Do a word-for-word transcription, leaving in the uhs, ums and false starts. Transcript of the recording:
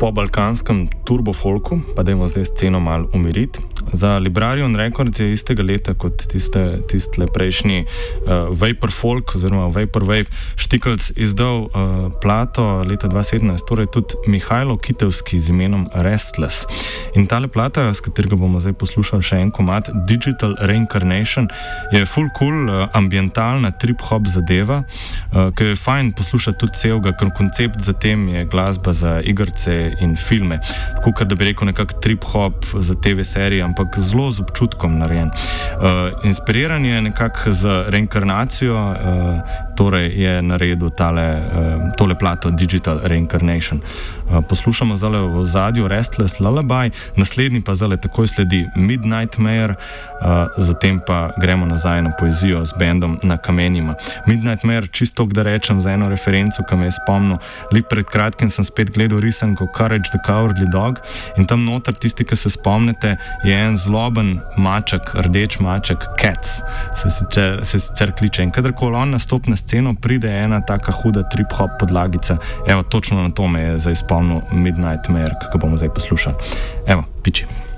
po balkanskem turbofolku, pa dajmo zdaj sceno malo umiriti. Za Librarian Records je istega leta kot tiste, tiste prejšnji uh, Vapor Folk oziroma Vaporwave Štikljc izdal uh, plato leta dva tisoč sedemnajst, torej tudi Mihajlo Kitevski z imenom Restless. In tale plata, s katerega bomo zdaj poslušali še en komad, Digital Reincarnation, je full cool, uh, ambientalna trip-hop zadeva, uh, ki je fajn poslušati tudi celega, ker koncept za tem je glasba za igrce in filme. Tako, ker da bi rekel nekak trip-hop za te ve serije, ampak zelo z občutkom narejen. Uh, inspiriran je nekako z reinkarnacijo, uh, torej je naredil tale, uh, tole plato Digital Reincarnation. Uh, poslušamo zdaj v ozadju Restless Lullaby, naslednji pa zdaj takoj sledi Midnightmare, uh, zatem pa gremo nazaj na poezijo z bendom Na kamenjima. Midnightmare, čisto da rečem za eno referenco, ki me je spomnil, lik pred kratkim sem spet gledal risanko Courage the Cowardly Dog in tam noter, tisti, ki se spomnite, je en zloben maček, rdeč maček, Cats, se sicer, se sicer kliče. In kadarkoli on nastop na sceno, pride ena taka huda trip-hop podlagica. Evo, točno na to me je zdaj spomnil Midnightmare, kako bomo zdaj poslušali. Evo, piči.